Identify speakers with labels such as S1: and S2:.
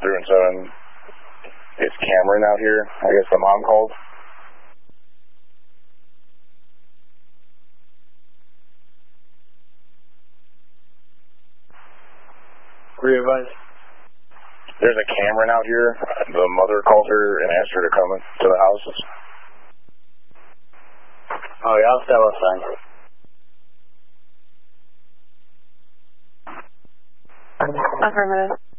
S1: 317. It's Cameron out here. I guess the mom called.
S2: Re-advise.
S1: There's a Cameron out here. The mother called her and asked her to come to the house.
S2: Oh, yeah, I'll step outside.
S3: Affirmative.